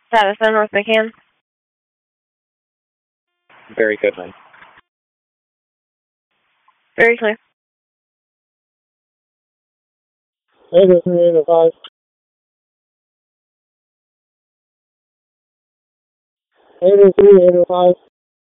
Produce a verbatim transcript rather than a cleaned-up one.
Madison, North McCann. Very good, man. Very clear. eight oh three, eight oh five. eight oh three, eight oh five.